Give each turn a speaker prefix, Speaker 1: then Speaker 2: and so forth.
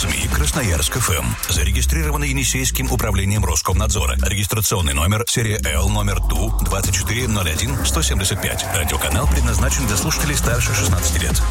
Speaker 1: СМИ Красноярск ФМ. Зарегистрировано Енисейским управлением Роскомнадзора. Регистрационный номер серия Л номер ТУ 2401-175. Радиоканал предназначен для слушателей старше 16 лет.